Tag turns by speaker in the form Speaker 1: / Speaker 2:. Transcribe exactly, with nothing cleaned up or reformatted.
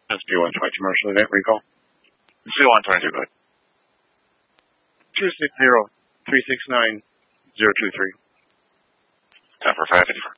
Speaker 1: That's P one twenty commercial event recall.
Speaker 2: C one twenty-two, good.
Speaker 1: two six zero, three six nine, zero two three.
Speaker 2: Ten for five fifty-four.